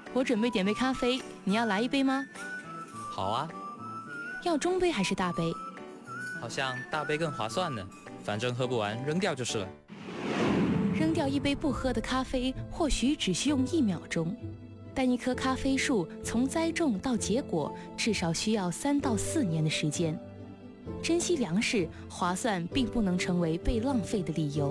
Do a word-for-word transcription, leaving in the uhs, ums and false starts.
我准备点杯咖啡，你要来一杯吗？ 好啊。 要中杯还是大杯？ 好像大杯更划算呢，反正喝不完扔掉就是了。 扔掉一杯不喝的咖啡，或许只需用一秒钟，但一棵咖啡树从栽种到结果，至少需要三到四年的时间。珍惜粮食，划算并不能成为被浪费的理由。